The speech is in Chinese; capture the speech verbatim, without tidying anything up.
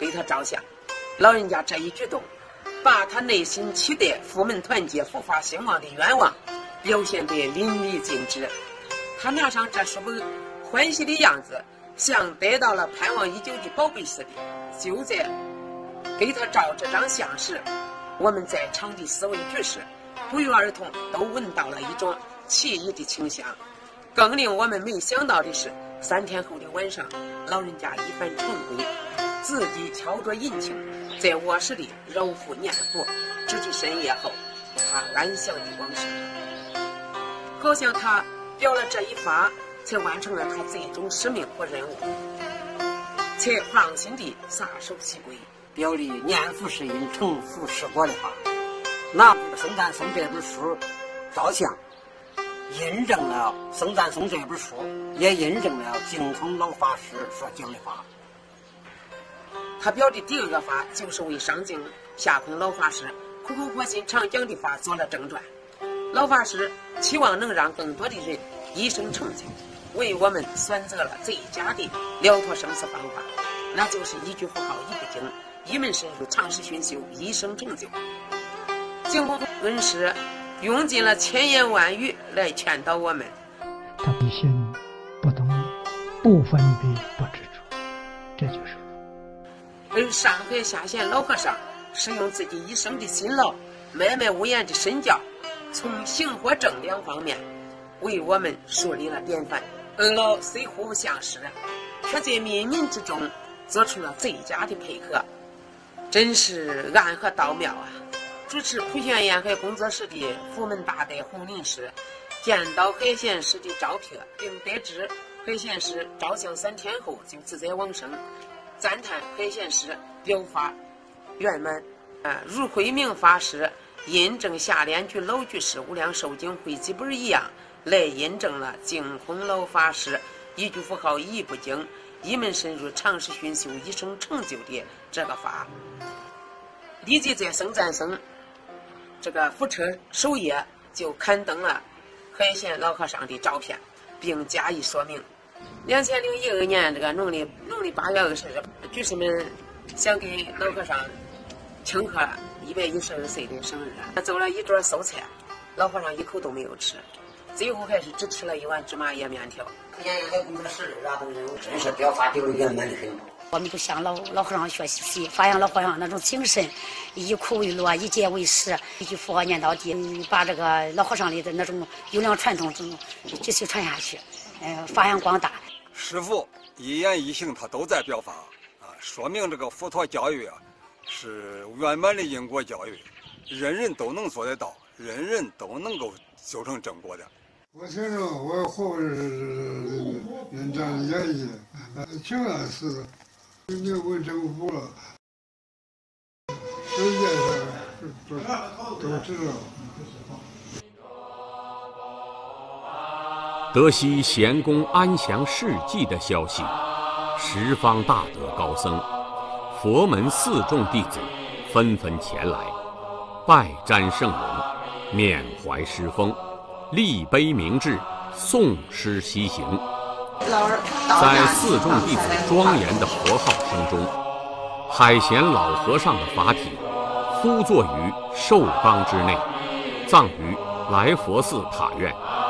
给他照相。老人家这一举动，把他内心期待府门团结、佛法兴旺的愿望表现得淋漓尽致。他拿上这书本，欢喜的样子，像得到了盼望已久的宝贝似的。就在给他照这张相时，我们在场的四位居士不约而同都闻到了一种奇异的清香。更令我们没想到的是，三天后的晚上，老人家一番晨归，自己敲着银磬，在卧室里揉腹念佛，直至深夜后，他安详的往生。好像他表了这一发，才完成了他最终使命和任务，才放心地撒手西归。 表里念佛是因，成佛是果的话，拿僧赞颂这本书照相，印证了僧赞颂这本书，也印证了净空老法师所讲的话。 他表的第二个法，就是为上净下空老法师苦口婆心常讲的法做了正传。老法师期望能让更多的人一生成就，为我们选择了最佳的了脱生死方法，那就是一句佛号一不精，一门深入，长时熏修，一生成就。净空恩师用尽了千言万语来劝导我们。 他必心不动，不分别，不执着，这就是佛。 而上海下县老和尚是用自己一生的辛劳，脉脉无言的身教，从行和正两方面为我们树立了典范。二老虽互不相识，却在冥冥之中做出了最佳的配合，真是暗合道妙啊！主持普贤沿海工作室的府门大德洪林师见到海贤师的照片，并得知海贤师照相三天后就自在往生，赞叹海贤师表法圆满，啊，如慧明法师印证下联居老居士无量寿经汇集本一样，来印证了净空老法师一句佛号一不精，一门深入，长时熏修，一生成就的这个法。立即在僧赞僧这个福车首页就刊登了海贤老和尚的照片，并加以说明。两千零一二年这个农历农历八月二十日，居士们想给老和尚庆贺一百一十二岁的生日，做了一桌素菜，老和尚一口都没有吃，最后还是只吃了一碗芝麻叶面条。 沿海工作室拉动人物，真是表发表圆满的很。 我们都向老老和尚学习，发扬老和尚那种精神，以苦为乐，以戒为师，一句佛号念到底，把这个老和尚里的那种优良传统继续传下去，呃，发扬光大。 师父一言一行他都在表法啊，说明这个佛陀教育啊是圆满的因果教育，人人都能做得到，人人都能够修成正果的。 我承认我活是人这样演绎，情感是没有问政府了，世界上都都知道。 得悉贤公安详事迹的消息，十方大德高僧、佛门四众弟子纷纷前来，拜瞻圣容，缅怀师风，立碑铭志，诵诗西行。在四众弟子庄严的佛号声中，海贤老和尚的法体敷坐于寿冈之内，葬于来佛寺塔院。